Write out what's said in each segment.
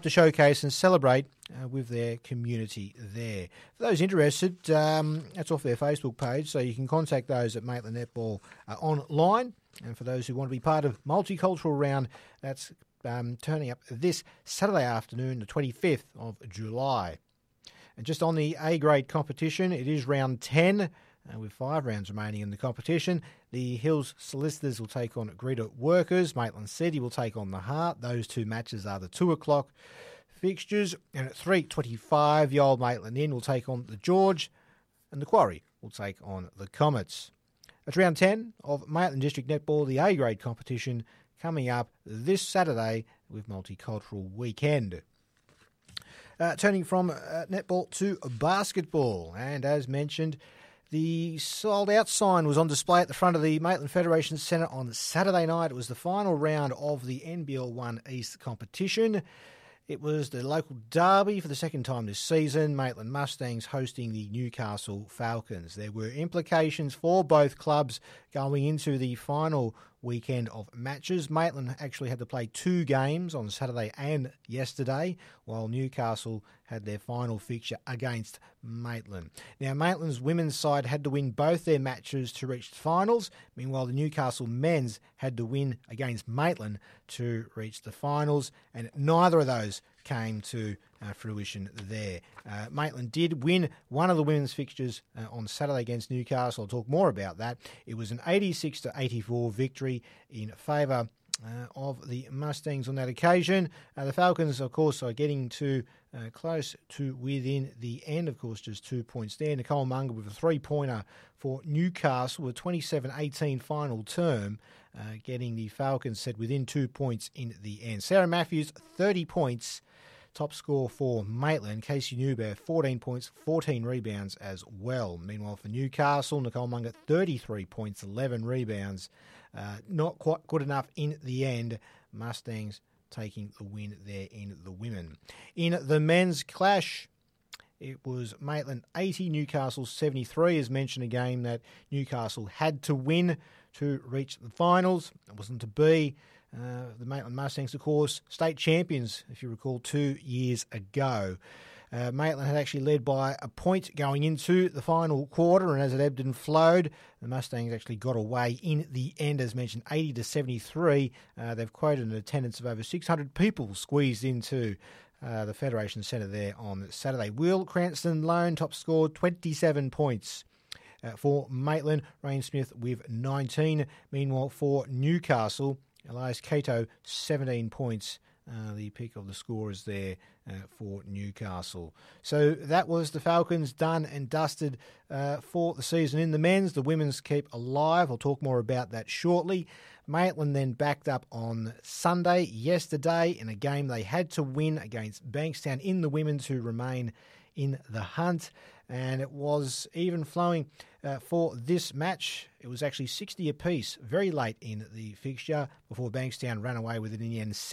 to showcase and celebrate with their community there. For those interested, that's off their Facebook page, so you can contact those at Maitland Netball online. And for those who want to be part of Multicultural Round, that's turning up this Saturday afternoon, the 25th of July. And just on the A-grade competition, it is round 10, with 5 rounds remaining in the competition. The Hills Solicitors will take on Greta Workers. Maitland City will take on the Heart. Those two matches are the 2 o'clock fixtures. And at 3:25, the Old Maitland Inn will take on the George. And the Quarry will take on the Comets. It's round 10 of Maitland District Netball, the A-grade competition, coming up this Saturday with Multicultural Weekend. Turning from netball to basketball. And as mentioned, the sold-out sign was on display at the front of the Maitland Federation Centre on Saturday night. It was the final round of the NBL 1 East competition. It was the local derby for the second time this season, Maitland Mustangs hosting the Newcastle Falcons. There were implications for both clubs going into the final weekend of matches. Maitland actually had to play 2 games on Saturday and yesterday, while Newcastle had their final fixture against Maitland. Now, Maitland's women's side had to win both their matches to reach the finals. Meanwhile, the Newcastle men's had to win against Maitland to reach the finals, and neither of those came to fruition there. Maitland did win one of the women's fixtures on Saturday against Newcastle. I'll talk more about that. It was an 86-84 victory in favour of the Mustangs on that occasion. The Falcons, of course, are getting to close to within the end. Of course, just 2 points there. Nicole Munger with a 3-pointer for Newcastle, a 27-18 final term, getting the Falcons set within 2 points in the end. Sarah Matthews, 30 points. Top score for Maitland. Casey Newbear, 14 points, 14 rebounds as well. Meanwhile, for Newcastle, Nicole Munger, 33 points, 11 rebounds. Not quite good enough in the end. Mustangs taking the win there in the women. In the men's clash, it was Maitland 80, Newcastle 73. As mentioned, a game that Newcastle had to win to reach the finals. It wasn't to be. The Maitland Mustangs, of course, state champions, if you recall, 2 years ago. Maitland had actually led by a point going into the final quarter, and as it ebbed and flowed, the Mustangs actually got away in the end, as mentioned, 80-73. They've quoted an attendance of over 600 people squeezed into the Federation Centre there on Saturday. Will Cranston Lone top scored 27 points. For Maitland, Rain Smith with 19. Meanwhile, for Newcastle, Elias Cato, 17 points. The pick of the scorers there for Newcastle. So that was the Falcons done and dusted for the season in the men's. The women's keep alive. I'll talk more about that shortly. Maitland then backed up on Sunday, yesterday, in a game they had to win against Bankstown in the women to remain in the hunt. And it was even flowing for this match. It was actually 60 apiece very late in the fixture before Bankstown ran away with it in the end,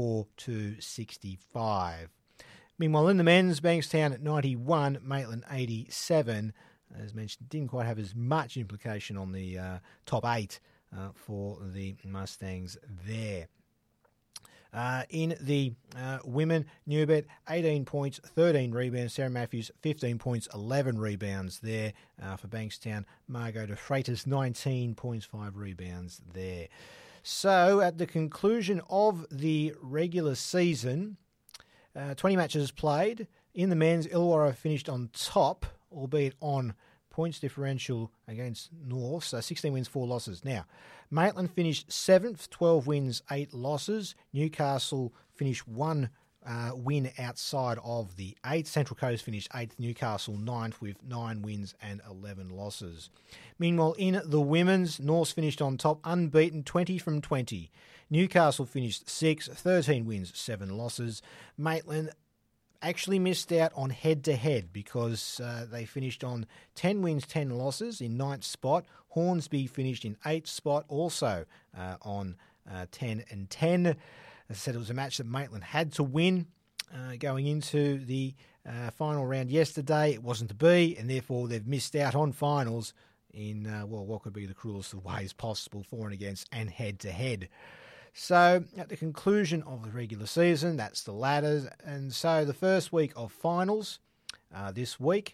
74-65. Meanwhile, in the men's, Bankstown at 91, Maitland 87. As mentioned, didn't quite have as much implication on the top 8 for the Mustangs there. In the women, Newbet, 18 points, 13 rebounds. Sarah Matthews, 15 points, 11 rebounds there for Bankstown. Margot de Freitas, 19 points, 5 rebounds there. So at the conclusion of the regular season, 20 matches played. In the men's, Illawarra finished on top, albeit on points differential against North, so 16 wins, 4 losses. Now, Maitland finished 7th, 12 wins, 8 losses. Newcastle finished 1 win outside of the 8th. Central Coast finished 8th, Newcastle 9th with 9 wins and 11 losses. Meanwhile, in the women's, North finished on top, unbeaten, 20 from 20. Newcastle finished 6th, 13 wins, 7 losses. Maitland actually missed out on head-to-head because they finished on 10 wins, 10 losses in 9th spot. Hornsby finished in 8th spot, also on 10 and 10. As I said, it was a match that Maitland had to win going into the final round yesterday. It wasn't to be, and therefore they've missed out on finals in, what could be the cruelest of ways possible, for and against and head-to-head. So at the conclusion of the regular season, that's the ladders. And so the first week of finals this week.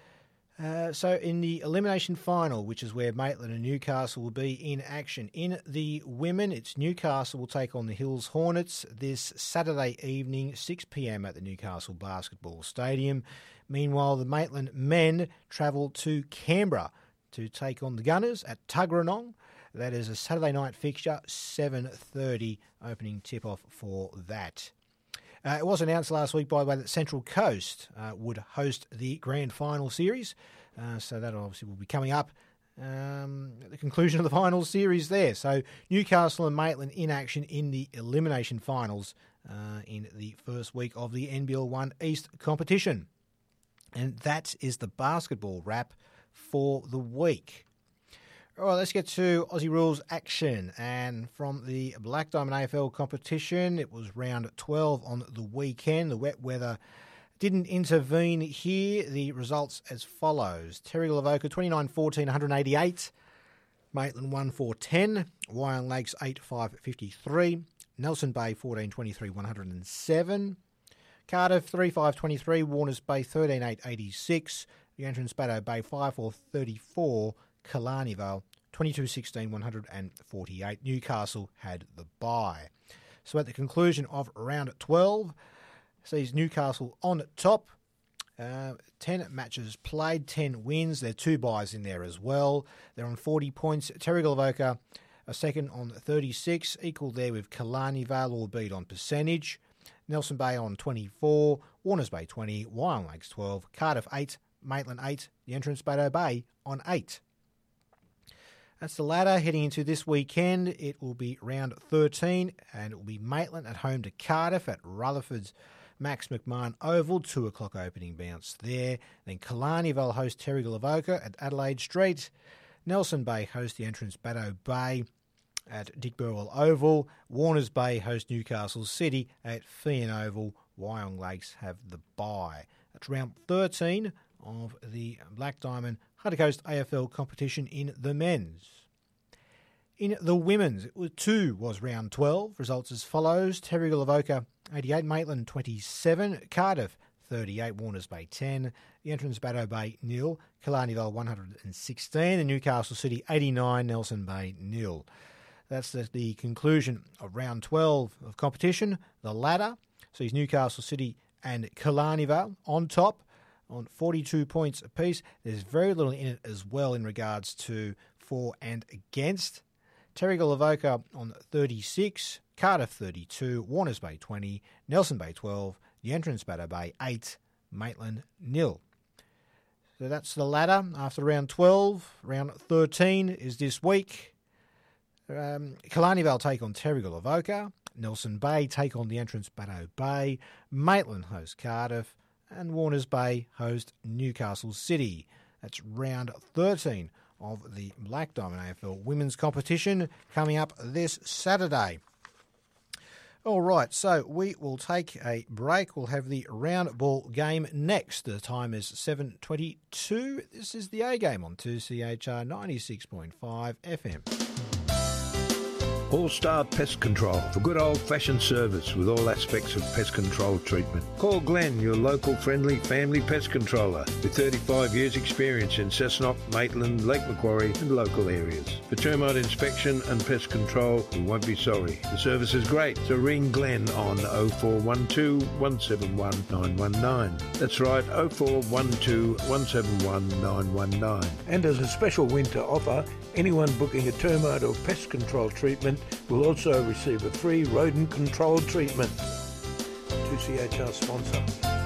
So in the elimination final, which is where Maitland and Newcastle will be in action. In the women, it's Newcastle will take on the Hills Hornets this Saturday evening, 6 p.m. at the Newcastle Basketball Stadium. Meanwhile, the Maitland men travel to Canberra to take on the Gunners at Tuggeranong. That is a Saturday night fixture, 7:30 opening tip-off for that. It was announced last week, by the way, that Central Coast would host the Grand Final Series. So that obviously will be coming up at the conclusion of the final series there. So Newcastle and Maitland in action in the elimination finals in the first week of the NBL 1 East competition. And that is the basketball wrap for the week. All right, let's get to Aussie Rules action. And from the Black Diamond AFL competition, it was round 12 on the weekend. The wet weather didn't intervene here. The results as follows. Terrigal Avoca 29-14, 188. Maitland 1-4-10. Wyong Lakes 8-5-53. Nelson Bay 14-23, 107. Cardiff 3-5-23. Warners Bay 13-8, 86. The entrance Baddo Bay 5-4-34. Killarney Vale 22-16, 148. Newcastle had the bye. So at the conclusion of round 12, sees Newcastle on top. 10 matches played, 10 wins. There are 2 byes in there as well. They're on 40 points. Terrigal Avoca a second on 36, equal there with Killarney Vale, albeit on percentage. Nelson Bay on 24, Warners Bay 20, Wyong Lakes 12, Cardiff 8, Maitland 8, the entrance Baddo Bay on 8. That's the ladder heading into this weekend. It will be round 13 and it will be Maitland at home to Cardiff at Rutherford's Max McMahon Oval, 2 o'clock opening bounce there. Then Killarney Vale host Terrigal Avoca at Adelaide Street. Nelson Bay host the entrance Baddo Bay at Dick Burwell Oval. Warners Bay host Newcastle City at Fian Oval. Wyong Lakes have the bye. That's round 13 of the Black Diamond Hunter Coast AFL competition in the men's. In the women's, 2 was round 12. Results as follows. Terrigal Avoca 88, Maitland 27, Cardiff 38, Warners Bay 10, the entrance Baddo Bay 0, Killarney Vale 116, and Newcastle City 89, Nelson Bay 0. That's the conclusion of round 12 of competition. The ladder sees Newcastle City and Killarney Vale on top on 42 points apiece. There's very little in it as well in regards to for and against. Terrigal Avoca on 36, Cardiff 32, Warners Bay 20, Nelson Bay 12, the entrance Baddo Bay 8, Maitland 0. So that's the ladder after round 12. Round 13 is this week. Killarney Vale take on Terrigal Avoca. Nelson Bay take on the entrance Baddo Bay. Maitland host Cardiff. And Warners Bay host Newcastle City. That's round 13 of the Black Diamond AFL women's competition coming up this Saturday. All right, so we will take a break. We'll have the round ball game next. The time is 7:22. This is the A game on 2CHR 96.5 FM. All-Star Pest Control for good old-fashioned service with all aspects of pest control treatment. Call Glenn, your local friendly family pest controller with 35 years experience in Cessnock, Maitland, Lake Macquarie and local areas. For termite inspection and pest control, you won't be sorry. The service is great, so ring Glenn on 0412 171 919. That's right, 0412 171 919. And as a special winter offer, anyone booking a termite or pest control treatment will also receive a free rodent control treatment. 2CHR sponsor.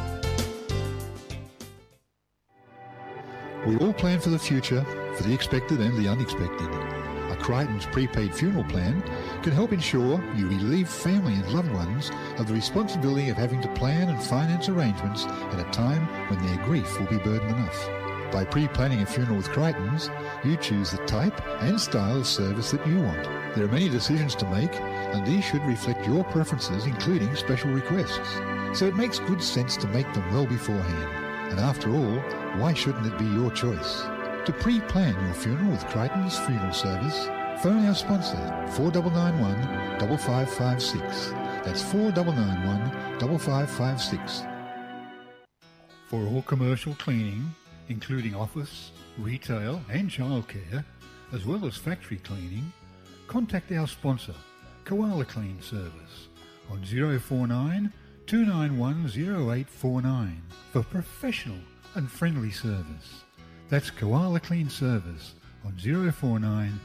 We all plan for the future, for the expected and the unexpected. A Crichton's prepaid funeral plan can help ensure you relieve family and loved ones of the responsibility of having to plan and finance arrangements at a time when their grief will be burden enough. By pre-planning a funeral with Crichton's, you choose the type and style of service that you want. There are many decisions to make, and these should reflect your preferences, including special requests. So it makes good sense to make them well beforehand. And after all, why shouldn't it be your choice? To pre-plan your funeral with Crichton's Funeral Service, Phone our sponsor, 4991 5556. That's 4991 5556. For all commercial cleaning, including office, retail and childcare, as well as factory cleaning, contact our sponsor, Koala Clean Service, on 049 291 0849 for professional and friendly service. That's Koala Clean Service on 049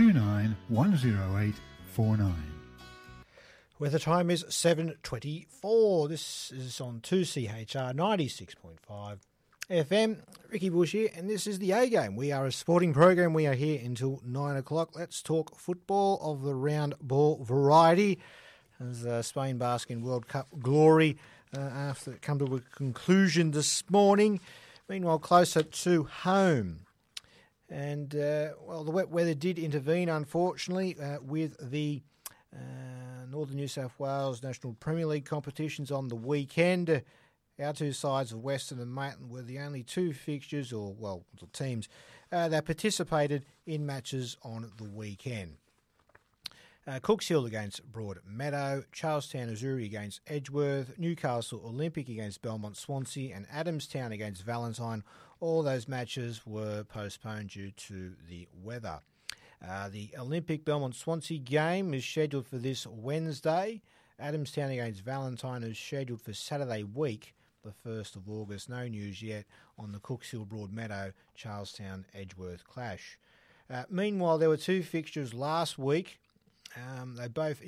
2910 Where the time is 7:24. This is on 2CHR 96.5 FM. Ricky Bush here, and this is the A Game. We are a sporting program. We are here until 9 o'clock. Let's talk football of the round ball variety as Spain bask in World Cup glory after it come to a conclusion this morning. Meanwhile, closer to home. And, the wet weather did intervene, unfortunately, with the Northern New South Wales National Premier League competitions on the weekend. Our two sides of Western and Maitland were the only two fixtures, or teams, that participated in matches on the weekend. Cooks Hill against Broadmeadow, Charlestown Missouri against Edgeworth, Newcastle Olympic against Belmont Swansea, and Adamstown against Valentine. All those matches were postponed due to the weather. The Olympic Belmont Swansea game is scheduled for this Wednesday. Adamstown against Valentine is scheduled for Saturday week, the 1st of August. No news yet on the Cooks Hill Broadmeadow Charlestown Edgeworth clash. Meanwhile, there were two fixtures last week. They both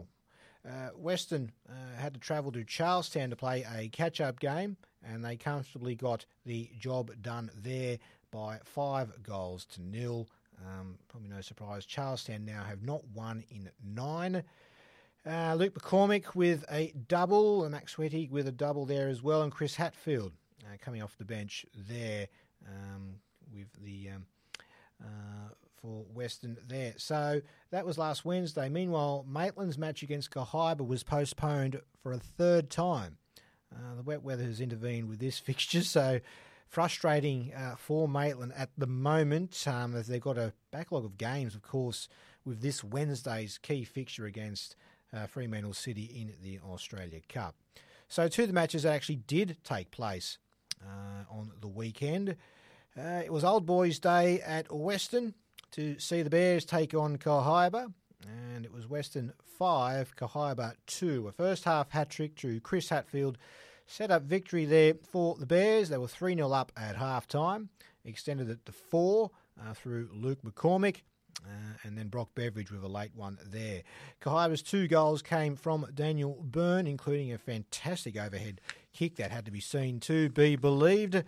Western had to travel to Charlestown to play a catch-up game, and they comfortably got the job done there by 5-0. Probably no surprise. Charlestown now have not won in 9. Luke McCormick with a double, and Max Wettig with a double there as well, and Chris Hatfield coming off the bench there with the for Western there. So that was last Wednesday. Meanwhile, Maitland's match against Cohiba was postponed for a third time. The wet weather has intervened with this fixture, so frustrating for Maitland at the moment, as they've got a backlog of games, of course, with this Wednesday's key fixture against Fremantle City in the Australia Cup. So two of the matches that actually did take place on the weekend. It was Old Boys Day at Western to see the Bears take on Cohiba, and it was Western 5, Cohiba 2. A first half hat-trick to Chris Hatfield set up victory there for the Bears. They were 3-0 up at half-time, extended it to 4 through Luke McCormick, and then Brock Beveridge with a late one there. Cohiba's 2 goals came from Daniel Byrne, including a fantastic overhead kick that had to be seen to be believed.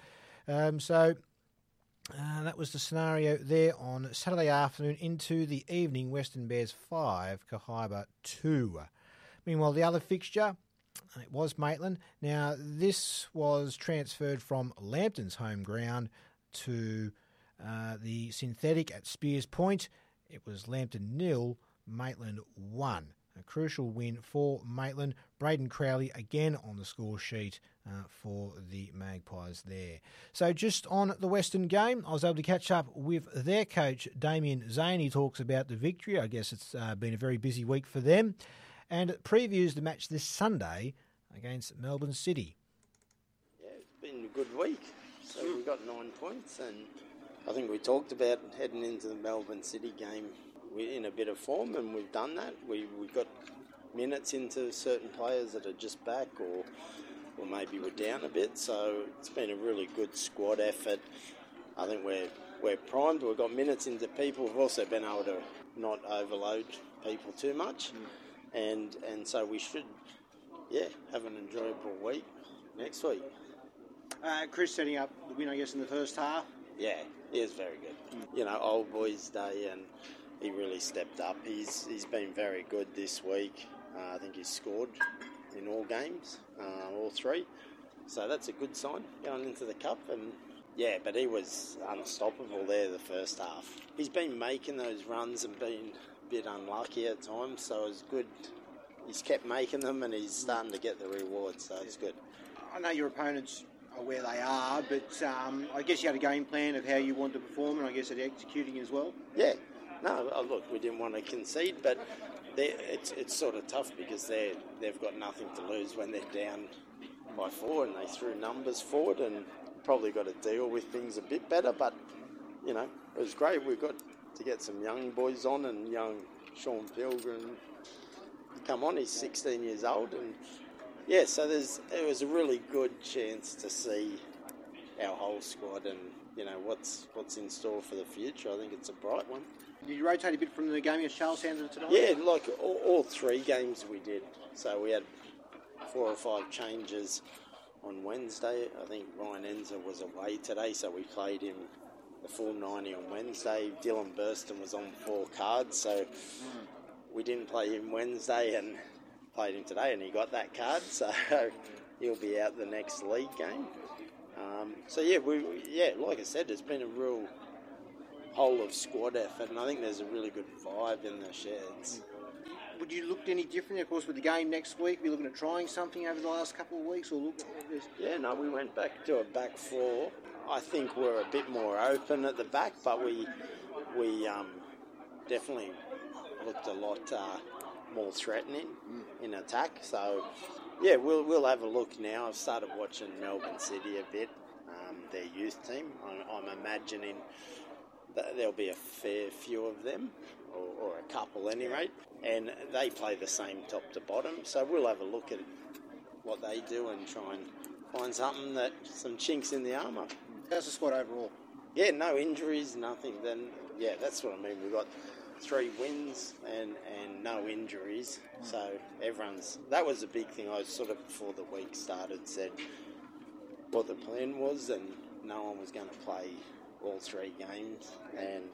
That was the scenario there on Saturday afternoon into the evening. Western Bears 5, Cohiba 2. Meanwhile, the other fixture, it was Maitland. Now, this was transferred from Lambton's home ground to the synthetic at Spears Point. It was Lambton 0, Maitland 1. A crucial win for Maitland. Braden Crowley again on the score sheet for the Magpies there. So just on the Western game, I was able to catch up with their coach, Damien Zane. He talks about the victory. I guess it's been a very busy week for them. And previews the match this Sunday against Melbourne City. Yeah, it's been a good week. So we got 9 points, and I think we talked about heading into the Melbourne City game. We're in a bit of form, and we've done that. We got minutes into certain players that are just back, or maybe we're down a bit. So it's been a really good squad effort. I think we're primed. We've got minutes into people. We've also been able to not overload people too much, and so we should, have an enjoyable week next week. Chris setting up the win, I guess, in the first half. Yeah, he is very good. Old Boys Day, and he really stepped up. He's been very good this week. I think he's scored in all games, all 3. So that's a good sign going into the Cup. And but he was unstoppable there the first half. He's been making those runs and been a bit unlucky at times, so it's good. He's kept making them, and he's starting to get the rewards, so it's good. I know your opponents are where they are, but I guess you had a game plan of how you want to perform, and I guess at executing as well. Yeah, No, look, we didn't want to concede, but it's sort of tough because they've got nothing to lose when they're down by 4 and they threw numbers forward and probably got to deal with things a bit better. But, you know, it was great. We got to get some young boys on, and young Sean Pilgrim come on. He's 16 years old. And, yeah, so it was a really good chance to see our whole squad and, you know, what's in store for the future. I think it's a bright one. Did you rotate a bit from the game against Charlestown tonight? Yeah, like all 3 games we did. So we had 4 or 5 changes on Wednesday. I think Ryan Enzer was away today, so we played him the full 90 on Wednesday. Dylan Burston was on 4 cards, so we didn't play him Wednesday and played him today, and he got that card, so he'll be out the next league game. So yeah, like I said, it's been a real whole of squad effort, and I think there's a really good vibe in the sheds. Would you look any different, of course, with the game next week? Are you looking at trying something over the last couple of weeks? Yeah, no, we went back to a back 4. I think we're a bit more open at the back, but we definitely looked a lot more threatening in attack. So, yeah, we'll have a look now. I've started watching Melbourne City a bit, their youth team. I'm imagining that there'll be a fair few of them, or a couple at any rate, and they play the same top to bottom. So we'll have a look at what they do and try and find some chinks in the armour. How's the squad overall? Yeah, no injuries, nothing. Then, yeah, that's what I mean. We've got 3 wins and no injuries. So that was a big thing. I sort of, before the week started, said what the plan was, and no one was going to play all 3 games, and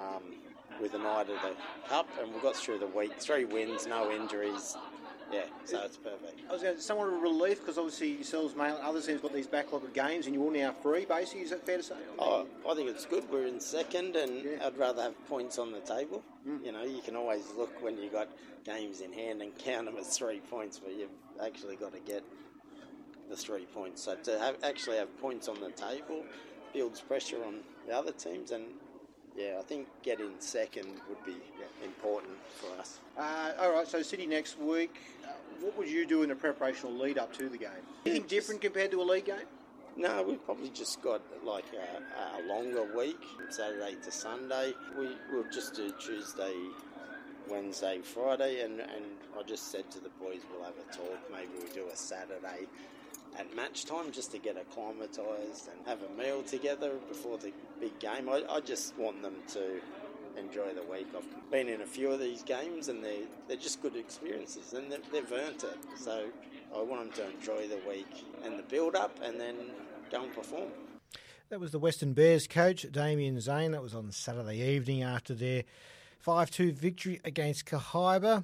with an eye to the cup, and we got through the week. 3 wins, no injuries. Yeah, so it's perfect. I was going to say, somewhat of a relief, because obviously yourselves, mate, other teams got these backlog of games, and you're all now free, basically. Is that fair to say? I think it's good. We're in second, and I'd rather have points on the table. You know, you can always look when you got games in hand and count them as 3 points, but you've actually got to get the 3 points. So to actually have points on the table builds pressure on the other teams, and yeah, I think getting second would be important for us. All right, so City next week. What would you do in the preparation or lead up to the game? Anything different compared to a league game? No, we've probably just got like a longer week, Saturday to Sunday. We'll just do Tuesday, Wednesday, Friday, and I just said to the boys we'll have a talk. Maybe we'll do a Saturday at match time just to get acclimatised and have a meal together before the big game. I just want them to enjoy the week. I've been in a few of these games, and they're just good experiences, and they've earned it. So I want them to enjoy the week and the build-up, and then go and perform. That was the Western Bears coach, Damien Zane. That was on Saturday evening after their 5-2 victory against Cahaiba.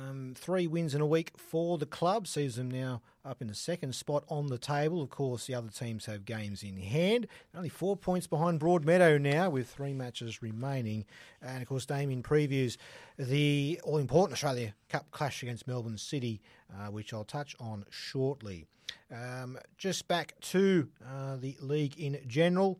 3 wins in a week for the club, sees them now up in the second spot on the table. Of course, the other teams have games in hand. Only 4 points behind Broadmeadow now, with 3 matches remaining. And, of course, Damien previews the all-important Australia Cup clash against Melbourne City, which I'll touch on shortly. Just back to the league in general.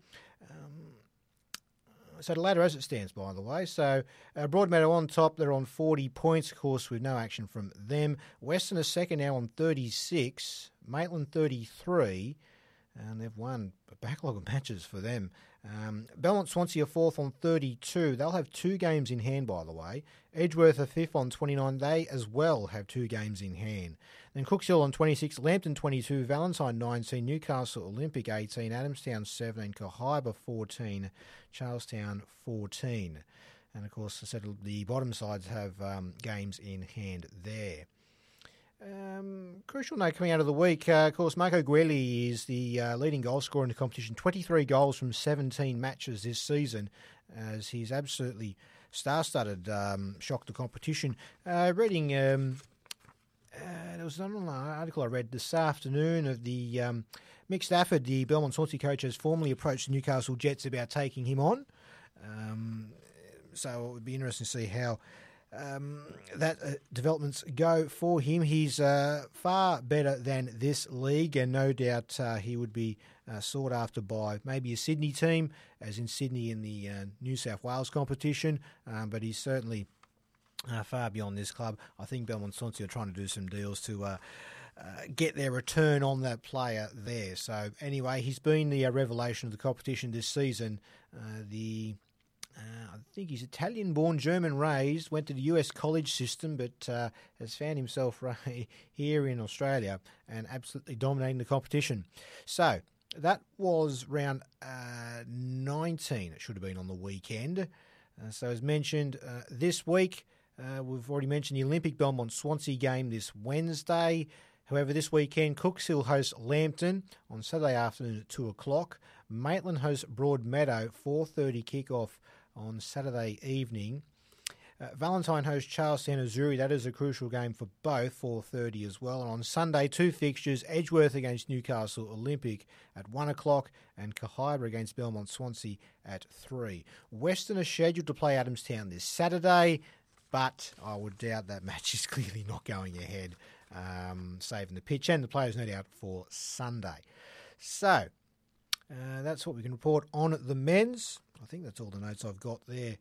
So the ladder as it stands, by the way. So Broadmeadow on top, they're on 40 points, of course, with no action from them. Western is second now on 36, Maitland 33, and they've won a backlog of matches for them. Belmont Swansea are fourth on 32. They'll have 2 games in hand, by the way. Edgeworth are fifth on 29. They as well have 2 games in hand. Then Cookshill on 26, Lambton 22, Valentine 19, Newcastle Olympic 18, Adamstown 17, Cahaiba 14, Charlestown 14. And, of course, I said the bottom sides have games in hand there. Crucial note coming out of the week, of course, Marco Guelli is the leading goal scorer in the competition, 23 goals from 17 matches this season, as he's absolutely star-studded, shocked the competition. Reading, there was an article I read this afternoon of the Mick Stafford, the Belmont Swansea coach, has formally approached the Newcastle Jets about taking him on. So it would be interesting to see how developments go for him. He's far better than this league, and no doubt he would be sought after by maybe a Sydney team, as in Sydney in the New South Wales competition, but he's certainly far beyond this club. I think Belmont Swansea are trying to do some deals to get their return on that player there. So anyway, he's been the revelation of the competition this season. I think he's Italian-born, German-raised, went to the US college system, but has found himself right here in Australia and absolutely dominating the competition. So that was round 19. It should have been on the weekend. So as mentioned, this week, we've already mentioned the Olympic Belmont Swansea game this Wednesday. However, this weekend, Cookshill hosts Lambton on Saturday afternoon at 2 o'clock. Maitland hosts Broadmeadow, 4:30 kickoff on Saturday evening. Valentine hosts Charlestown Azzurri. That is a crucial game for both, 4:30 as well. And on Sunday, two fixtures, Edgeworth against Newcastle Olympic at 1 o'clock and Cahiba against Belmont Swansea at 3. Western are scheduled to play Adamstown this Saturday, but I would doubt that match is clearly not going ahead, saving the pitch and the players no doubt for Sunday. So that's what we can report on the men's. I think that's all the notes I've got there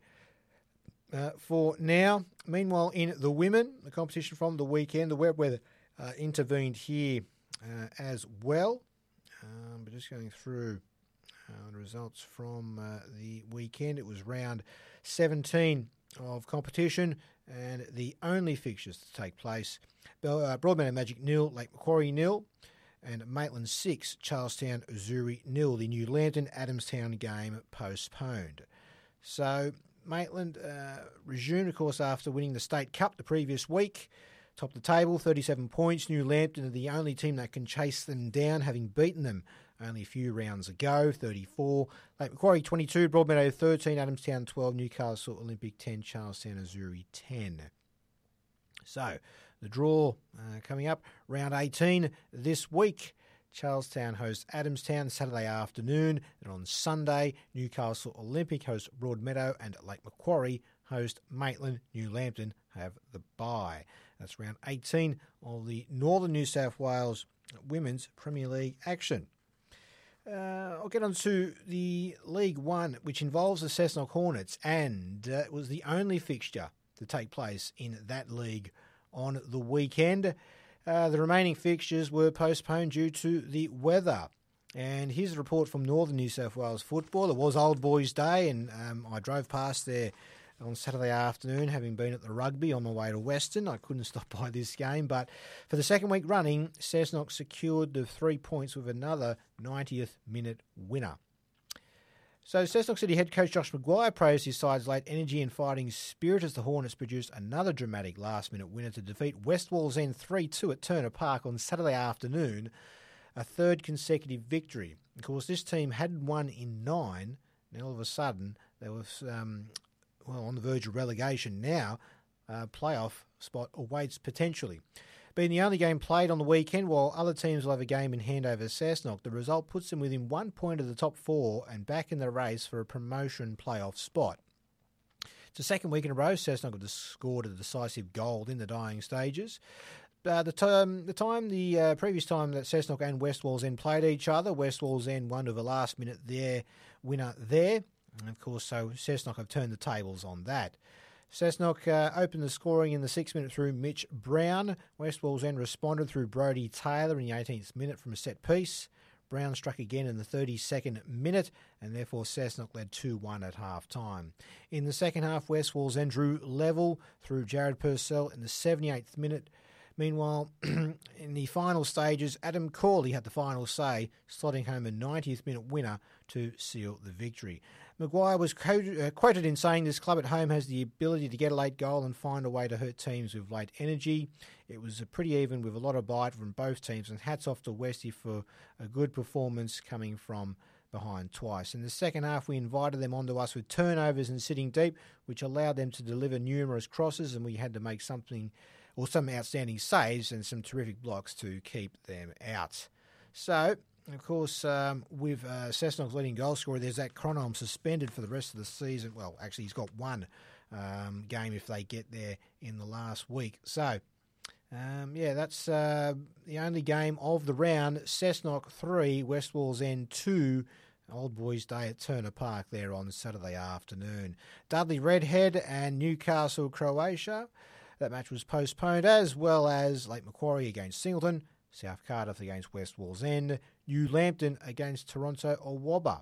for now. Meanwhile, in the women, the competition from the weekend, the wet weather intervened here as well. But just going through the results from the weekend, it was round 17 of competition, and the only fixtures to take place: Broadmeadow Magic 0, Lake Macquarie 0, and Maitland 6, Charlestown Azzurri 0. The New Lambton Adamstown game postponed. So Maitland resumed, of course, after winning the State Cup the previous week. Top of the table, 37 points. New Lambton are the only team that can chase them down, having beaten them only a few rounds ago, 34. Lake Macquarie 22, Broadmeadow 13, Adamstown 12, Newcastle Olympic 10, Charlestown Azzurri 10. So the draw coming up, round 18 this week. Charlestown hosts Adamstown Saturday afternoon, and on Sunday, Newcastle Olympic hosts Broadmeadow and Lake Macquarie host Maitland. New Lambton have the bye. That's round 18 of the Northern New South Wales Women's Premier League action. I'll get on to the League One, which involves the Cessnock Hornets, and it was the only fixture to take place in that league on the weekend. The remaining fixtures were postponed due to the weather. And here's a report from Northern New South Wales Football. It was Old Boys Day, and I drove past there on Saturday afternoon, having been at the rugby on my way to Western. I couldn't stop by this game, but for the second week running, Cessnock secured the 3 points with another 90th minute winner. So Cessnock City head coach Josh Maguire praised his side's late energy and fighting spirit as the Hornets produced another dramatic last-minute winner to defeat West Wallsend 3-2 at Turner Park on Saturday afternoon, a third consecutive victory. Of course, this team hadn't won in 9, and all of a sudden they were on the verge of relegation. Now, playoff spot awaits potentially. Being the only game played on the weekend, while other teams will have a game in hand over Cessnock, the result puts them within 1 point of the top 4 and back in the race for a promotion playoff spot. It's the second week in a row Cessnock have scored a decisive goal in the dying stages. The previous time that Cessnock and West Wallsend played each other, West Wallsend won with a last-minute winner there. And of course, so Cessnock have turned the tables on that. Cessnock opened the scoring in the 6th minute through Mitch Brown. West Wallsend responded through Brodie Taylor in the 18th minute from a set piece. Brown struck again in the 32nd minute, and therefore Cessnock led 2-1 at half-time. In the second half, West Wallsend drew level through Jared Purcell in the 78th minute. Meanwhile, in the final stages, Adam Corley had the final say, slotting home a 90th minute winner to seal the victory. Maguire was quoted in saying this club at home has the ability to get a late goal and find a way to hurt teams with late energy. It was pretty even with a lot of bite from both teams, and hats off to Westie for a good performance coming from behind twice. In the second half, we invited them onto us with turnovers and sitting deep, which allowed them to deliver numerous crosses, and we had to make some outstanding saves and some terrific blocks to keep them out. So, of course, with Cessnock's leading goal scorer, there's that Cronholm suspended for the rest of the season. Well, actually, he's got one game if they get there in the last week. So, that's the only game of the round. Cessnock 3, West Wallsend 2. Old Boys Day at Turner Park there on Saturday afternoon. Dudley Redhead and Newcastle Croatia. That match was postponed, as well as Lake Macquarie against Singleton, South Cardiff against West Wallsend, New Lambton against Toronto Awabba.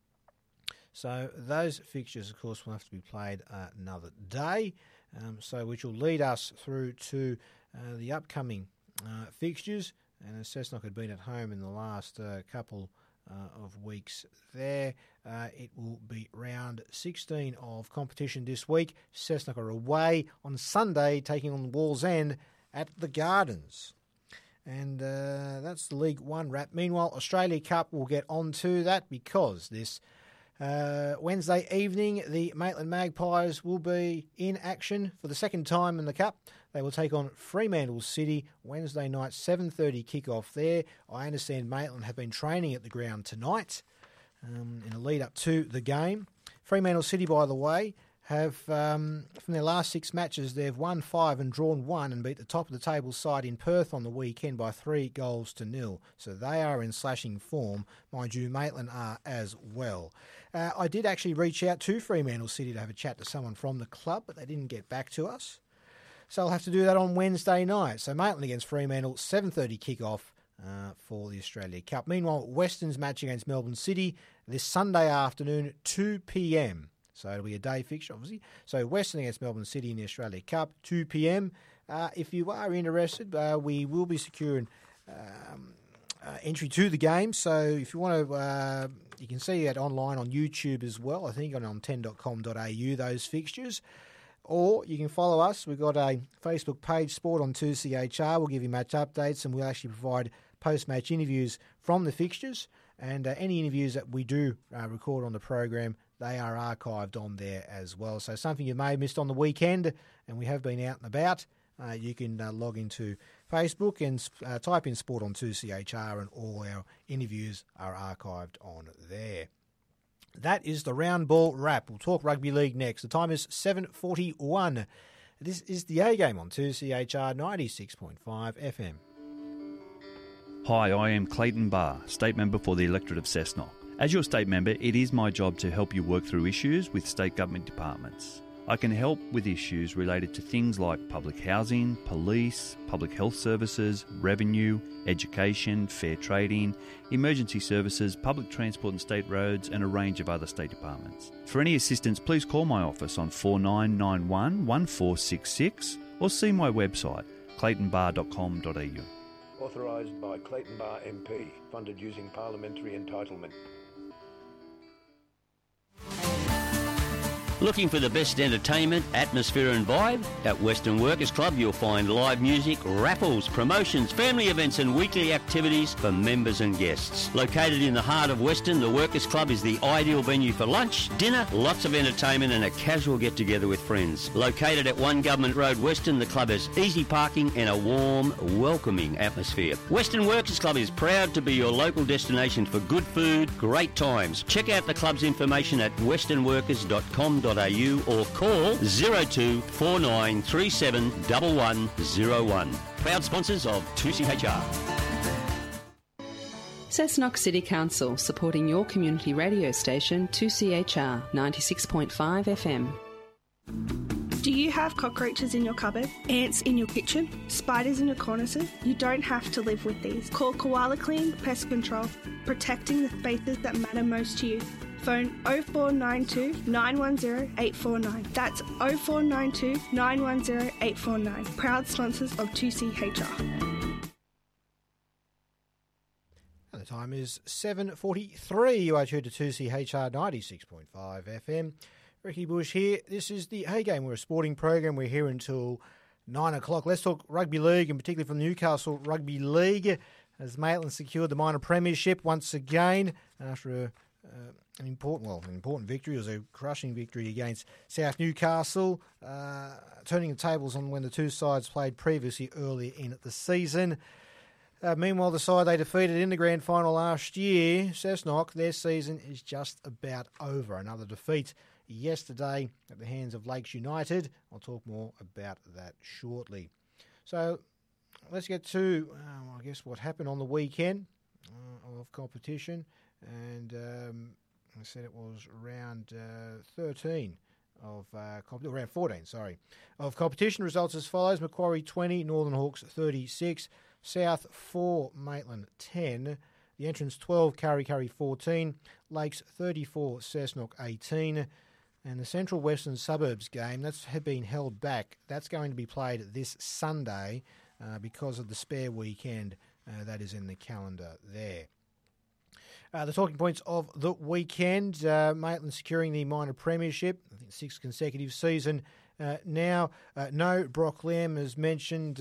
So those fixtures, of course, will have to be played another day, which will lead us through to the upcoming fixtures. And as Cessnock had been at home in the last couple of weeks there, it will be round 16 of competition this week. Cessnock are away on Sunday, taking on Wallsend at the Gardens. And that's the League One wrap. Meanwhile, Australia Cup will get onto that because this Wednesday evening, the Maitland Magpies will be in action for the second time in the Cup. They will take on Fremantle City Wednesday night, 7:30 kickoff there. I understand Maitland have been training at the ground tonight in a lead up to the game. Fremantle City, by the way, have, from their last 6 matches, they've won 5 and drawn 1 and beat the top of the table side in Perth on the weekend by 3-0. So they are in slashing form. Mind you, Maitland are as well. I did actually reach out to Fremantle City to have a chat to someone from the club, but they didn't get back to us. So I'll have to do that on Wednesday night. So Maitland against Fremantle, 7:30 kickoff for the Australia Cup. Meanwhile, Western's match against Melbourne City this Sunday afternoon, 2 p.m. So it'll be a day fixture, obviously. So Western against Melbourne City in the Australia Cup, 2 p.m. If you are interested, we will be securing entry to the game. So if you want to, you can see it online on YouTube as well. I think on 10.com.au, those fixtures. Or you can follow us. We've got a Facebook page, Sport on 2CHR. We'll give you match updates and we'll actually provide post-match interviews from the fixtures. And any interviews that we do record on the program, they are archived on there as well. So something you may have missed on the weekend, and we have been out and about, you can log into Facebook and type in Sport on 2CHR, and all our interviews are archived on there. That is the round ball wrap. We'll talk rugby league next. The time is 7:41. This is the A Game on 2CHR 96.5 FM. Hi, I am Clayton Barr, State Member for the electorate of Cessnock. As your State Member, it is my job to help you work through issues with state government departments. I can help with issues related to things like public housing, police, public health services, revenue, education, fair trading, emergency services, public transport and state roads, and a range of other state departments. For any assistance, please call my office on 4991 1466 or see my website, claytonbarr.com.au. Authorised by Clayton Barr MP, funded using parliamentary entitlement. Looking for the best entertainment, atmosphere and vibe? At Western Workers Club you'll find live music, raffles, promotions, family events and weekly activities for members and guests. Located in the heart of Western, the Workers Club is the ideal venue for lunch, dinner, lots of entertainment and a casual get-together with friends. Located at 1 Government Road, Western, the club has easy parking and a warm, welcoming atmosphere. Western Workers Club is proud to be your local destination for good food, great times. Check out the club's information at westernworkers.com.au or call 02 4937 1101. Proud sponsors of 2CHR. Cessnock City Council, supporting your community radio station 2CHR 96.5 FM. Do you have cockroaches in your cupboard, ants in your kitchen, spiders in your cornices? You don't have to live with these. Call Koala Clean Pest Control, protecting the spaces that matter most to you. Phone 0492 910 849. That's 0492 910 849. Proud sponsors of 2CHR. And the time is 7:43. You are tuned to 2CHR 96.5 FM. Ricky Bush here. This is the A Game. We're a sporting program. We're here until 9 o'clock. Let's talk rugby league, and particularly from the Newcastle Rugby League, as Maitland secured the minor premiership once again after an important victory. It was a crushing victory against South Newcastle, turning the tables on when the two sides played previously earlier in the season. Meanwhile, the side they defeated in the grand final last year, Cessnock, their season is just about over. Another defeat yesterday at the hands of Lakes United. I'll talk more about that shortly. So let's get to, I guess, what happened on the weekend of competition. And I said it was round 13 of round 14, of competition. Results as follows: Macquarie 20, Northern Hawks 36, South 4, Maitland 10, the entrance 12, Kurri 14, Lakes 34, Cessnock 18, and the Central Western Suburbs game that's had been held back. That's going to be played this Sunday because of the spare weekend that is in the calendar there. The talking points of the weekend: Maitland securing the minor premiership, I think 6th consecutive season. Now, no Brock Lamb, as mentioned,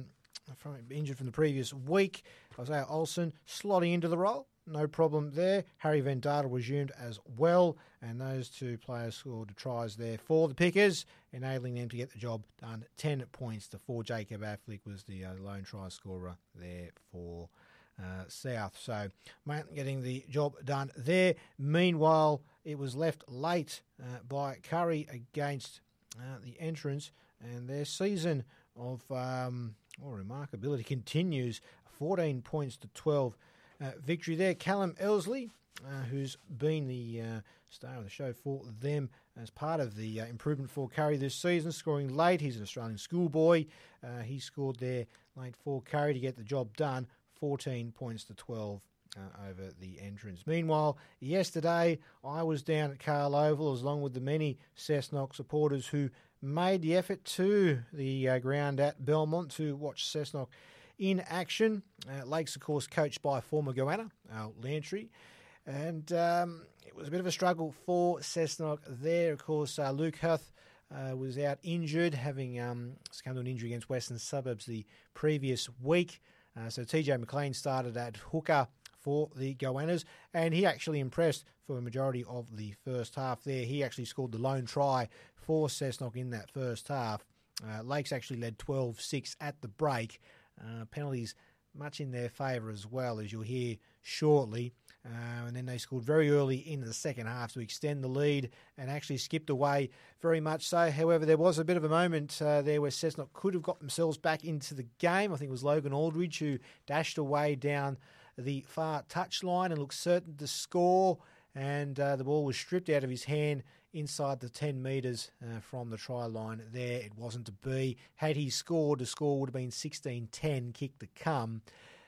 injured from the previous week. Isaiah Olsen slotting into the role, no problem there. Harry Van Dartel resumed as well, and those two players scored tries there for the Pickers, enabling them to get the job done 10 points to 4. Jacob Affleck was the lone try scorer there for South. So, Maitland getting the job done there. Meanwhile, it was left late by Kurri against the entrance, and their season of remarkability continues. 14 points to 12 victory there. Callum Elsley, who's been the star of the show for them as part of the improvement for Kurri this season, scoring late. He's an Australian schoolboy. He scored there late for Kurri to get the job done. 14 points to 12 over the entrance. Meanwhile, yesterday I was down at Carl Oval along with the many Cessnock supporters who made the effort to the ground at Belmont to watch Cessnock in action. Lakes, of course, coached by former Goanna, Al Lantry. And it was a bit of a struggle for Cessnock there. Of course, Luke Huth was out injured, having succumbed to an injury against Western Suburbs the previous week. So TJ McLean started at hooker for the Goannas, and he actually impressed for a majority of the first half there. He actually scored the lone try for Cessnock in that first half. Lakes actually led 12-6 at the break. Penalties much in their favour as well, as you'll hear shortly. And then they scored very early in the second half to extend the lead and actually skipped away very much so. However, there was a bit of a moment there where Cessnock could have got themselves back into the game. I think it was Logan Aldridge who dashed away down the far touchline and looked certain to score, and the ball was stripped out of his hand inside the 10 metres from the try line there. It wasn't to be. Had he scored, the score would have been 16-10, kick to come.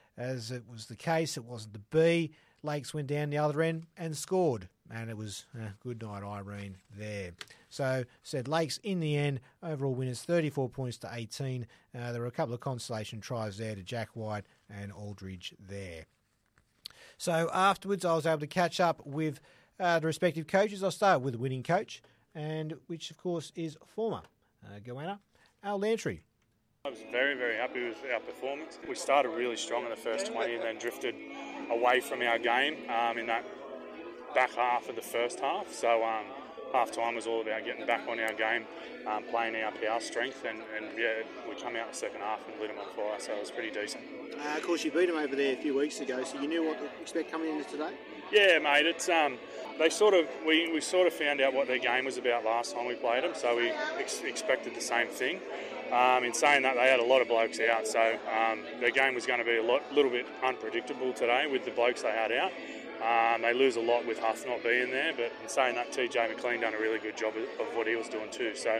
As it was the case, it wasn't to be. Lakes went down the other end and scored, and it was good night Irene there. So, said Lakes in the end, overall winners 34 points to 18. There were a couple of consolation tries there to Jack White and Aldridge there. So afterwards, I was able to catch up with the respective coaches. I'll start with the winning coach, and which of course is former Goanna, Al Lantry. I was very, very happy with our performance. We started really strong in the first 20 and then drifted away from our game in that back half of the first half. So half-time was all about getting back on our game, playing our power strength, and we come out in the second half and lit them on fire, so it was pretty decent. Of course, you beat them over there a few weeks ago, so you knew what to expect coming into today? Yeah, mate, it's we sort of found out what their game was about last time we played them, so we expected the same thing. In saying that, they had a lot of blokes out, so their game was going to be a little bit unpredictable today with the blokes they had out. They lose a lot with Huth not being there, but in saying that, TJ McLean done a really good job of what he was doing too. So,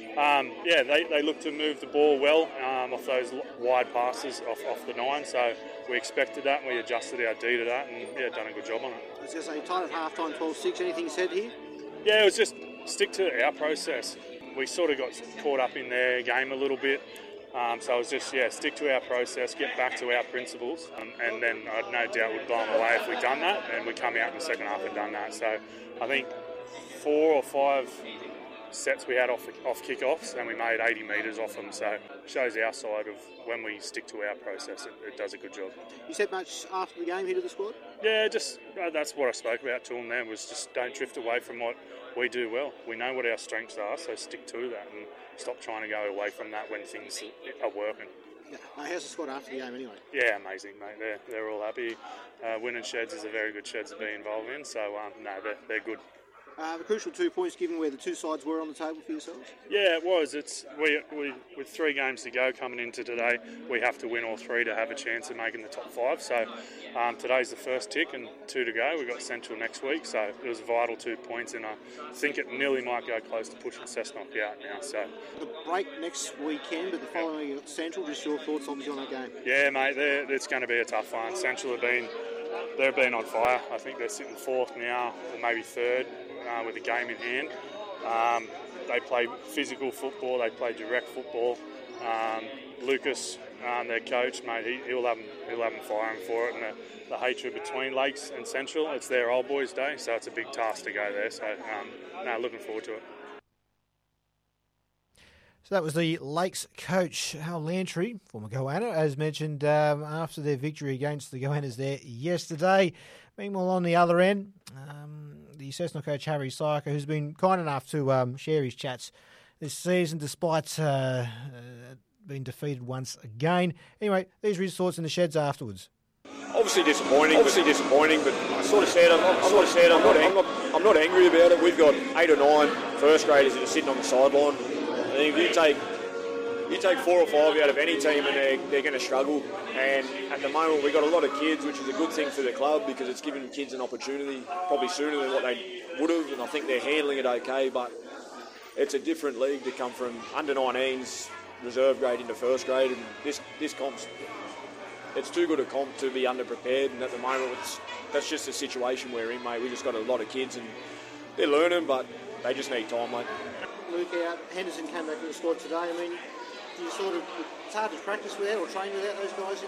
they looked to move the ball well off those wide passes off the 9, so we expected that and we adjusted our D to that and, done a good job on it. I was going to say, tied at half-time, 12-6, anything said here? Yeah, it was just stick to our process. We sort of got caught up in their game a little bit. So it was just, stick to our process, get back to our principles, and then I'd no doubt would blow them away if we'd done that, and we'd come out in the second half and done that. So I think 4 or 5 sets we had off kick-offs, and we made 80 metres off them. So it shows our side of when we stick to our process, it does a good job. You said much after the game here to the squad? Yeah, just that's what I spoke about to them there, was just don't drift away from what we do well. We know what our strengths are, so stick to that and stop trying to go away from that when things are working. Yeah. How's the squad after the game anyway? Yeah, amazing, mate. They're all happy. Winning Sheds is a very good Sheds to be involved in, so they're good. The crucial 2 points given where the two sides were on the table for yourselves? Yeah, it was. We with 3 games to go coming into today, we have to win all 3 to have a chance of making the top 5. So today's the first tick and 2 to go. We've got Central next week, so it was vital 2 points, and I think it nearly might go close to pushing Cessnock out now. So the break next weekend, but the following you've got Central. Just your thoughts, obviously, on that game? Yeah, mate, it's going to be a tough one. Central they've been on fire. I think they're sitting 4th now, or maybe 3rd. With a game in hand. They play physical football, they play direct football. Lucas, their coach, mate, he'll have them firing for it, and the hatred between Lakes and Central, it's their old boys' day, so it's a big task to go there. So, looking forward to it. So that was the Lakes coach, Hal Lantry, former Goanna, as mentioned, after their victory against the Goannas there yesterday. Meanwhile, on the other end, the Cessnock coach, Harry Syker, who's been kind enough to share his chats this season, despite being defeated once again. Anyway, these are his thoughts in the sheds afterwards. Obviously disappointing, but I sort of said I'm not angry about it. We've got 8 or 9 first graders that are sitting on the sideline. I think if you take 4 or 5 out of any team and they're going to struggle. And at the moment we've got a lot of kids, which is a good thing for the club because it's giving kids an opportunity probably sooner than what they would have, and I think they're handling it okay. But it's a different league to come from under 19s reserve grade into first grade, and this comp's it's too good a comp to be underprepared. And at the moment that's just the situation we're in, mate. We just got a lot of kids and they're learning, but they just need time, mate. Luke out, Henderson came back to the squad today. I mean, it's hard to practice without or train without those guys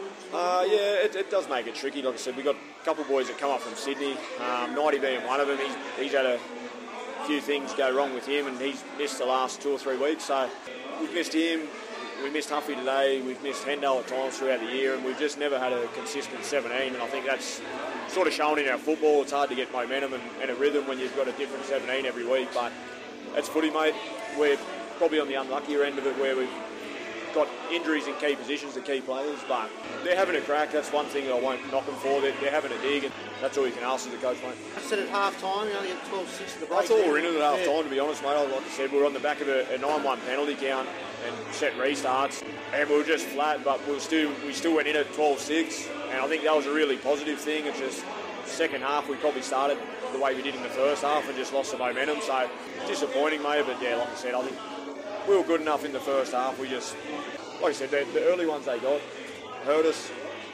in? It does make it tricky. Like I said, we've got a couple of boys that come up from Sydney, Nighty being one of them. He's had a few things go wrong with him and he's missed the last 2 or 3 weeks. So we've missed him, we missed Huffy today, we've missed Hendo at times throughout the year, and we've just never had a consistent 17, and I think that's sort of shown in our football. It's hard to get momentum and a rhythm when you've got a different 17 every week, but it's footy, mate. We're probably on the unluckier end of it where we've got injuries in key positions to key players, but they're having a crack. That's one thing that I won't knock them for. They're having a dig, and that's all you can ask as a coach, mate. I said at half-time, you only had 12-6 at the break. That's all we're in at half-time, to be honest, mate. Like I said, we were on the back of a 9-1 penalty count and set restarts, and we were just flat, but we still went in at 12-6, and I think that was a really positive thing. It's just second half we probably started the way we did in the first half and just lost the momentum, so disappointing, mate. But yeah, like I said, I think we were good enough in the first half. We just, like I said, the early ones they got hurt us.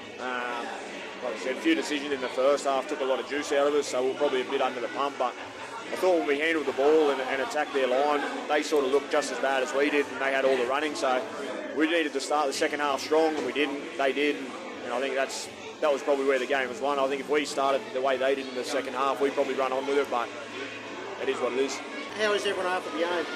Like I said, a few decisions in the first half took a lot of juice out of us, so we were probably a bit under the pump. But I thought when we handled the ball and attacked their line, they sort of looked just as bad as we did, and they had all the running. So we needed to start the second half strong, and we didn't. They did, and I think that was probably where the game was won. I think if we started the way they did in the second half, we'd probably run on with it, but it is what it is. How is everyone after the game?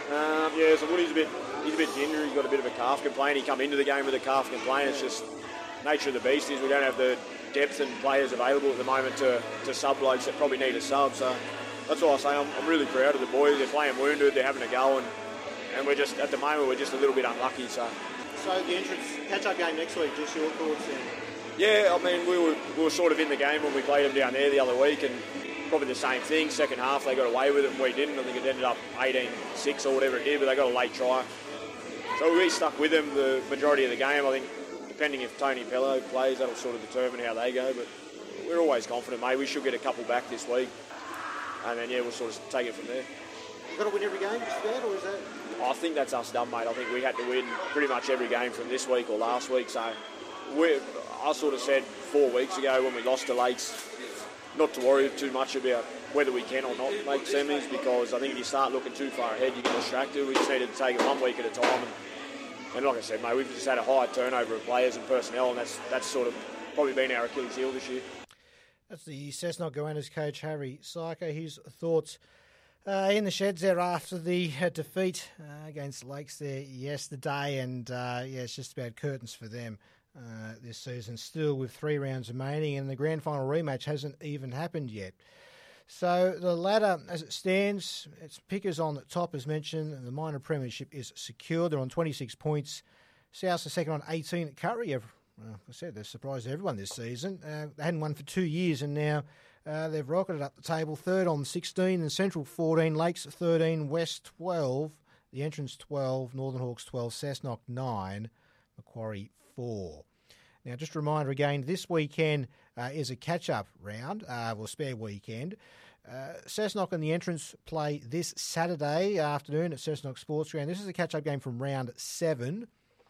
So Woody's a bit gingery. He's got a bit of a calf complaint. He come into the game with a calf complaint. It's just nature of the beast is we don't have the depth and players available at the moment to sub blokes that probably need a sub. So that's why I say I'm really proud of the boys. They're playing wounded. They're having a go, and we're just at the moment we're just a little bit unlucky. So the entrance catch-up game next week. Just your thoughts then? Yeah, I mean we were sort of in the game when we played them down there the other week, and probably the same thing. Second half they got away with it and we didn't. I think it ended up 18-6 or whatever it did, but they got a late try. So we stuck with them the majority of the game. I think depending if Tony Pello plays, that'll sort of determine how they go. But we're always confident, mate. We should get a couple back this week, and then we'll sort of take it from there. You got to win every game, just about, or is that? I think that's us done, mate. I think we had to win pretty much every game from this week or last week. So I sort of said 4 weeks ago when we lost to Lakes, not to worry too much about whether we can or not make semis, because I think if you start looking too far ahead, you get distracted. We just needed to take it 1 week at a time. And like I said, mate, we've just had a high turnover of players and personnel, and that's sort of probably been our Achilles heel this year. That's the Cessnock Goannas coach, Harry Syker. His thoughts in the sheds there after the defeat against Lakes there yesterday. And, it's just about curtains for them this season, still with 3 rounds remaining, and the grand final rematch hasn't even happened yet. So the ladder, as it stands, it's Pickers on the top, as mentioned, and the minor premiership is secured. They're on 26 points. Souths are second on 18. Curry, like I said, they've surprised everyone this season. They hadn't won for 2 years, and now They've rocketed up the table, third on 16, and Central 14, Lakes 13, West 12, the Entrance 12, Northern Hawks 12, Cessnock 9, Macquarie 4. Now, just a reminder again, this weekend is a catch-up round, spare weekend. Cessnock and the Entrance play this Saturday afternoon at Cessnock Sports Ground. This is a catch-up game from round 7.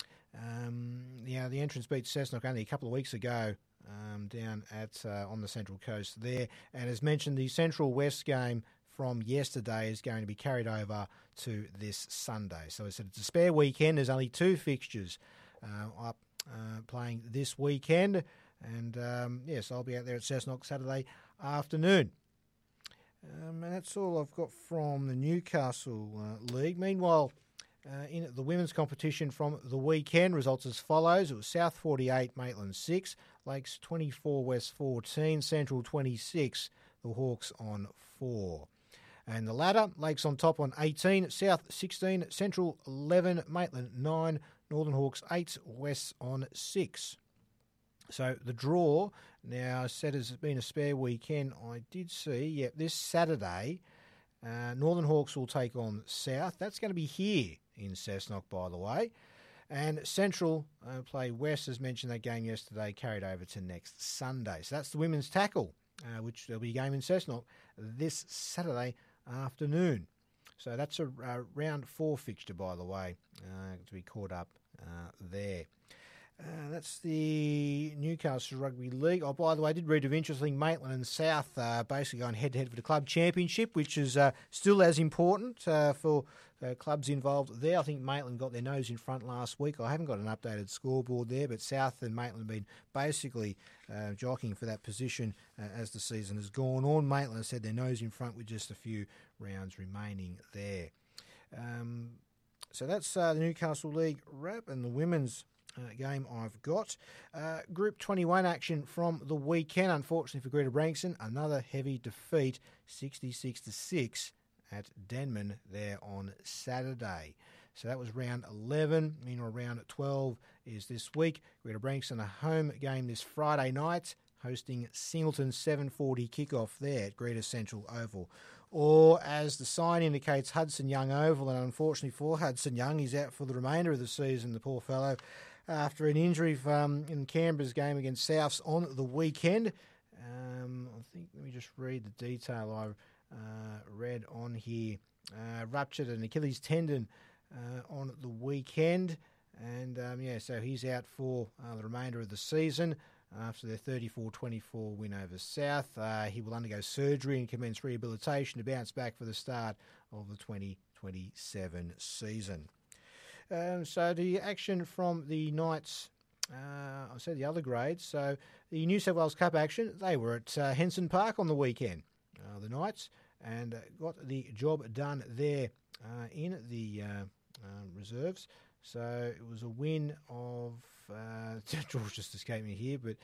The Entrance beat Cessnock only a couple of weeks ago down at on the Central Coast there. And as mentioned, the Central West game from yesterday is going to be carried over to this Sunday. So I said it's a spare weekend. There's only 2 fixtures up playing this weekend. And, yes, I'll be out there at Cessnock Saturday afternoon. And that's all I've got from the Newcastle League. Meanwhile, in the women's competition from the weekend, results as follows. It was South 48, Maitland 6, Lakes 24, West 14, Central 26, the Hawks on 4. And the ladder, Lakes on top on 18, South 16, Central 11, Maitland 9, Northern Hawks 8, West on 6. So the draw, now said has been a spare weekend, I did see, this Saturday, Northern Hawks will take on South. That's going to be here in Cessnock, by the way. And Central play West, as mentioned, that game yesterday, carried over to next Sunday. So that's the women's tackle, which there'll be a game in Cessnock this Saturday afternoon. So that's a round 4 fixture, by the way, to be caught up there. That's the Newcastle Rugby League. Oh, by the way, I did read of interesting Maitland and South basically going head-to-head for the club championship, which is still as important for clubs involved there. I think Maitland got their nose in front last week. I haven't got an updated scoreboard there, but South and Maitland have been basically jockeying for that position as the season has gone on. Maitland has had their nose in front with just a few rounds remaining there. So that's the Newcastle League wrap, and the women's game I've got. Group 21 action from the weekend. Unfortunately for Greta Brankston, another heavy defeat, 66-6 at Denman there on Saturday. So that was round 11. Meanwhile, round 12 is this week. Greta Brankston, a home game this Friday night, hosting Singleton 7:40 kickoff there at Greta Central Oval. Or, as the sign indicates, Hudson Young Oval, and unfortunately for Hudson Young, he's out for the remainder of the season, the poor fellow, after an injury in Canberra's game against Souths on the weekend. Let me just read the detail I read on here. Ruptured an Achilles tendon on the weekend, and so he's out for the remainder of the season. After their 34-24 win over South, he will undergo surgery and commence rehabilitation to bounce back for the start of the 2027 season. So the action from the Knights, I said the other grades. So the New South Wales Cup action, they were at Henson Park on the weekend, the Knights, and got the job done there in the reserves. So it was a win of, George just escaped me here, but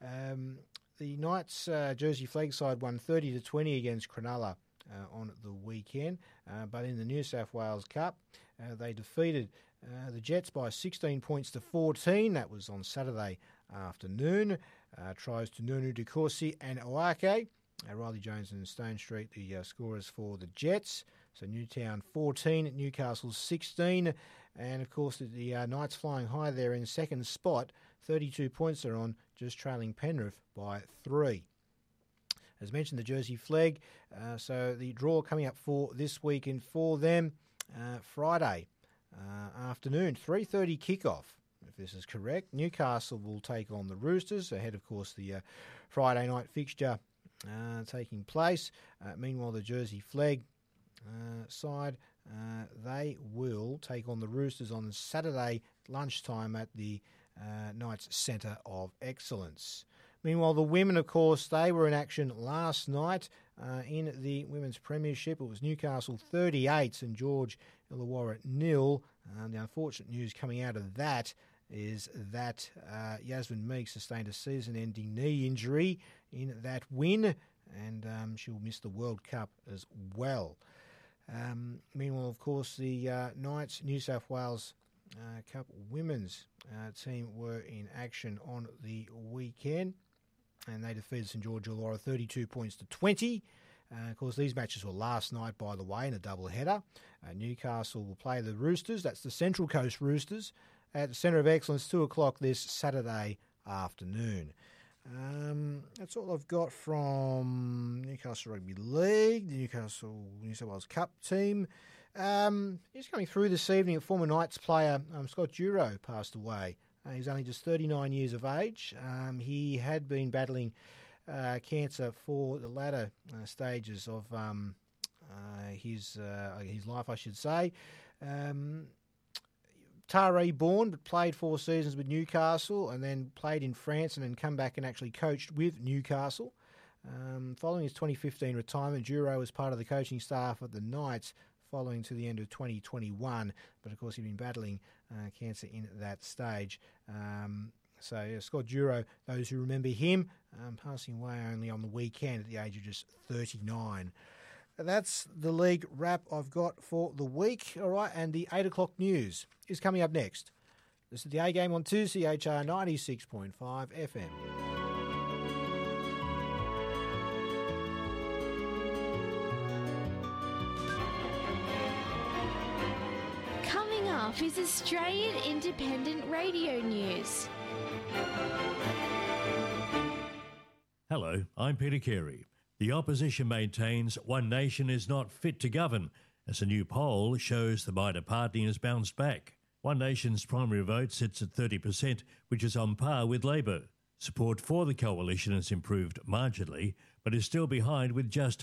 the Knights Jersey flag side won 30-20 against Cronulla on the weekend. But in the New South Wales Cup, they defeated the Jets by 16 points to 14. That was on Saturday afternoon. Tries to Nunu, De Courcy and Oake. Riley Jones and Stone Street, the scorers for the Jets. So Newtown 14, Newcastle 16. And, of course, the Knights flying high there in second spot. 32 points they're on, just trailing Penrith by 3. As mentioned, the Jersey flag. So the draw coming up for this weekend for them, Friday afternoon, 3:30 kickoff, if this is correct. Newcastle will take on the Roosters, ahead, of course, the Friday night fixture taking place. Meanwhile, the Jersey flag side, they will take on the Roosters on Saturday lunchtime at the Knights Centre of Excellence. Meanwhile, the women, of course, they were in action last night in the Women's Premiership. It was Newcastle 38, St George Illawarra 0. The unfortunate news coming out of that is that Yasmin Meek sustained a season-ending knee injury in that win, and she'll miss the World Cup as well. Meanwhile, of course, the Knights New South Wales Cup women's team were in action on the weekend. and they defeated St George Illawarra 32 points to 20. Of course, these matches were last night, by the way, in a double-header. Newcastle will play the Roosters. That's the Central Coast Roosters at the Centre of Excellence, 2 o'clock this Saturday afternoon. That's all I've got from Newcastle Rugby League, the Newcastle New South Wales Cup team. Just coming through this evening, a former Knights player, Scott Duro, passed away. He's only just 39 years of age. He had been battling cancer for the latter stages of his life, I should say. Taree born, but played 4 seasons with Newcastle and then played in France and then come back and actually coached with Newcastle. Following his 2015 retirement, Duro was part of the coaching staff at the Knights following to the end of 2021. But, of course, he'd been battling cancer in that stage. Scott Duro, those who remember him, passing away only on the weekend at the age of just 39. That's the league wrap I've got for the week. All right, and the 8 o'clock news is coming up next. This is the A Game on 2CHR 96.5 FM. Coming up is Australian Independent Radio News. Hello, I'm Peter Carey. The opposition maintains One Nation is not fit to govern, as a new poll shows the minor party has bounced back. One Nation's primary vote sits at 30%, which is on par with Labor. Support for the coalition has improved marginally, but is still behind with just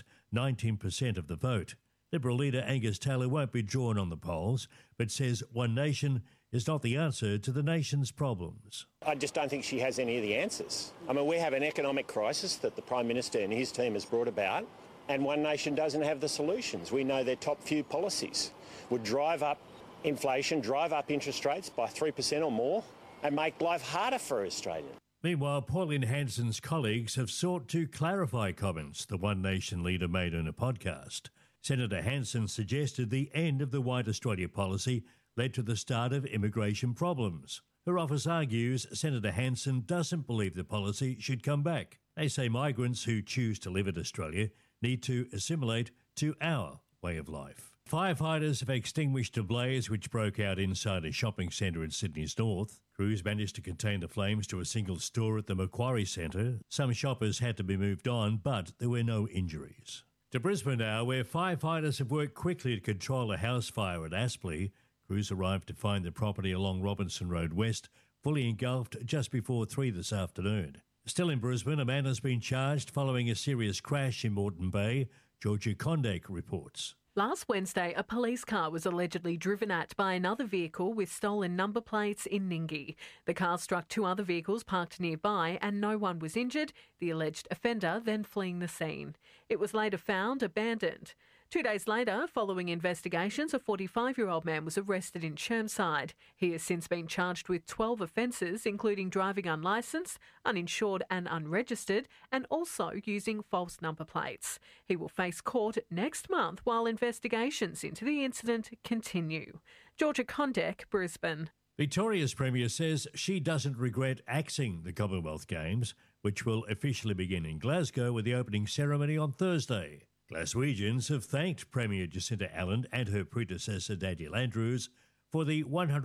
19% of the vote. Liberal leader Angus Taylor won't be drawn on the polls, but says One Nation is not the answer to the nation's problems. I just don't think she has any of the answers. I mean, we have an economic crisis that the Prime Minister and his team has brought about, and One Nation doesn't have the solutions. We know their top few policies would drive up inflation, drive up interest rates by 3% or more, and make life harder for Australians. Meanwhile, Pauline Hanson's colleagues have sought to clarify comments the One Nation leader made on a podcast. Senator Hanson suggested the end of the White Australia policy led to the start of immigration problems. Her office argues Senator Hanson doesn't believe the policy should come back. They say migrants who choose to live in Australia need to assimilate to our way of life. Firefighters have extinguished a blaze which broke out inside a shopping centre in Sydney's north. Crews managed to contain the flames to a single store at the Macquarie Centre. Some shoppers had to be moved on, but there were no injuries. To Brisbane now, where firefighters have worked quickly to control a house fire at Aspley. Crews arrived to find the property along Robinson Road West fully engulfed just before 3 this afternoon. Still in Brisbane, a man has been charged following a serious crash in Moreton Bay. Georgia Kondek reports. Last Wednesday, a police car was allegedly driven at by another vehicle with stolen number plates in Ninghi. The car struck 2 other vehicles parked nearby and no one was injured, the alleged offender then fleeing the scene. It was later found abandoned. 2 days later, following investigations, a 45-year-old man was arrested in Chermside. He has since been charged with 12 offences, including driving unlicensed, uninsured and unregistered, and also using false number plates. He will face court next month while investigations into the incident continue. Georgia Kondek, Brisbane. Victoria's Premier says she doesn't regret axing the Commonwealth Games, which will officially begin in Glasgow with the opening ceremony on Thursday. Glaswegians have thanked Premier Jacinta Allen and her predecessor Daniel Andrews for the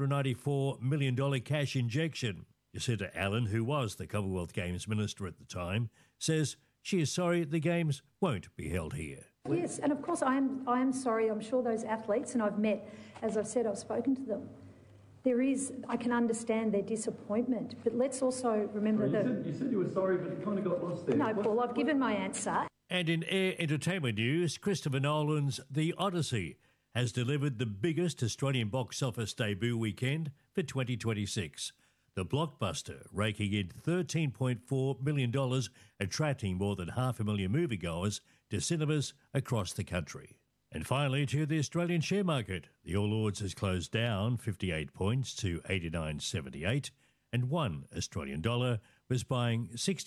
$194 million cash injection. Jacinta Allen, who was the Commonwealth Games Minister at the time, says she is sorry the Games won't be held here. Yes, and of course I am sorry. I'm sure those athletes, and I've met, as I've said, I've spoken to them. I can understand their disappointment, but let's also remember that... You said you were sorry, but it kind of got lost there. No, Paul, I've given my answer. And in air entertainment news, Christopher Nolan's The Odyssey has delivered the biggest Australian box office debut weekend for 2026. The blockbuster raking in $13.4 million, attracting more than 500,000 moviegoers to cinemas across the country. And finally, to the Australian share market. The All Ords has closed down 58 points to 89.78, and one Australian dollar was buying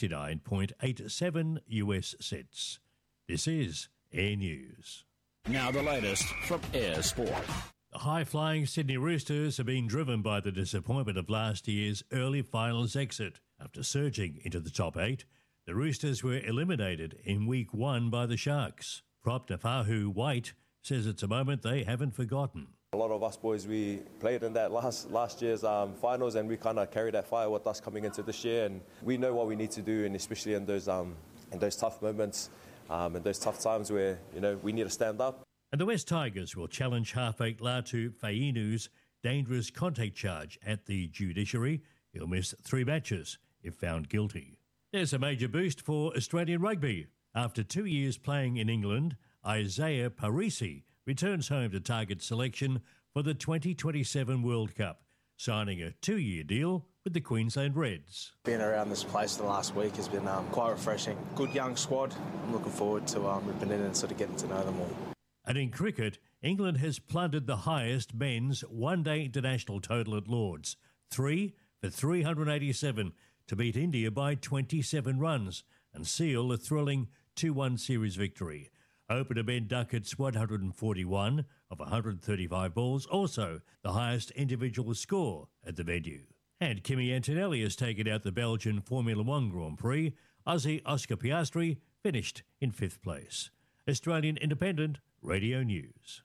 69.87 US cents. This is Air News. Now the latest from Air Sport. The high-flying Sydney Roosters have been driven by the disappointment of last year's early finals exit. After surging into the top 8, The Roosters were eliminated in week 1 by the Sharks. Prop Nafahu White says it's a moment they haven't forgotten. A lot of us boys, we played in that last year's finals, and we kind of carry that fire with us coming into this year, and we know what we need to do, and especially in those tough moments, and those tough times where, you know, we need to stand up. And the West Tigers will challenge halfback Latu Fainu's dangerous contact charge at the judiciary. He'll miss 3 matches if found guilty. There's a major boost for Australian rugby. After 2 years playing in England, Isaiah Parisi returns home to target selection for the 2027 World Cup, signing a 2-year deal with the Queensland Reds. Being around this place the last week has been quite refreshing. Good young squad. I'm looking forward to ripping in and sort of getting to know them all. And in cricket, England has plundered the highest men's one-day international total at Lords, 3 for 387, to beat India by 27 runs and seal a thrilling 2-1 series victory. Opener Ben Duckett's 141 of 135 balls, also the highest individual score at the venue. And Kimi Antonelli has taken out the Belgian Formula One Grand Prix. Aussie Oscar Piastri finished in 5th place. Australian Independent Radio News.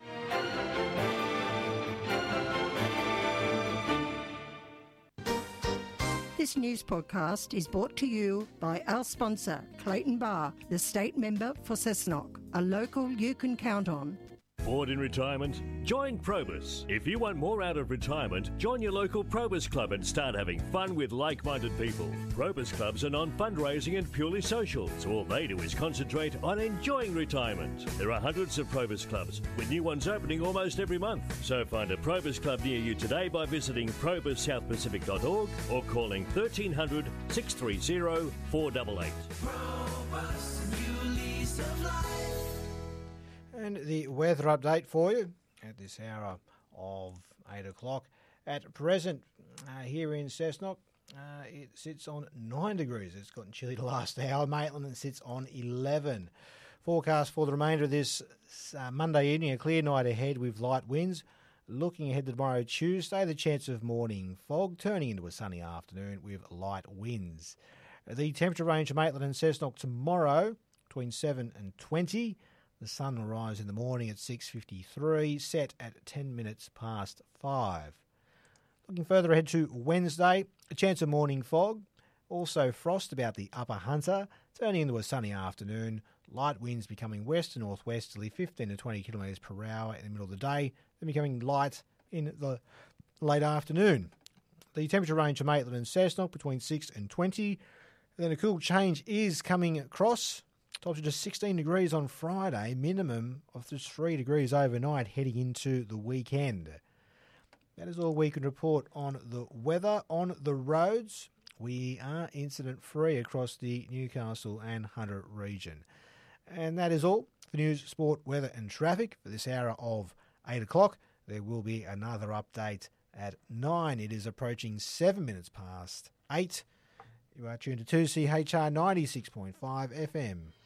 This news podcast is brought to you by our sponsor, Clayton Bar, the state member for Cessnock, a local you can count on. Bored in retirement? Join Probus. If you want more out of retirement, join your local Probus Club and start having fun with like-minded people. Probus Clubs are non-fundraising and purely social, so all they do is concentrate on enjoying retirement. There are hundreds of Probus Clubs, with new ones opening almost every month. So find a Probus Club near you today by visiting probussouthpacific.org or calling 1300 630 488. Probus, new lease of life. And the weather update for you at this hour of 8 o'clock. At present, here in Cessnock, it sits on 9 degrees. It's gotten chilly the last hour. Maitland sits on 11. Forecast for the remainder of this Monday evening, a clear night ahead with light winds. Looking ahead to tomorrow, Tuesday, the chance of morning fog turning into a sunny afternoon with light winds. The temperature range of Maitland and Cessnock tomorrow between 7 and 20. The sun will rise in the morning at 6:53, set at 10 minutes past 5. Looking further ahead to Wednesday, a chance of morning fog. Also frost about the Upper Hunter, turning into a sunny afternoon. Light winds becoming west to northwesterly, 15 to 20 kilometres per hour in the middle of the day, then becoming light in the late afternoon. The temperature range of Maitland and Cessnock between 6 and 20. Then a cool change is coming across. Tops of just 16 degrees on Friday, minimum of just 3 degrees overnight heading into the weekend. That is all we can report on the weather. On the roads, we are incident-free across the Newcastle and Hunter region. And that is all for news, sport, weather and traffic for this hour of 8 o'clock. There will be another update at 9. It is approaching 7 minutes past 8. You are tuned to 2CHR 96.5 FM.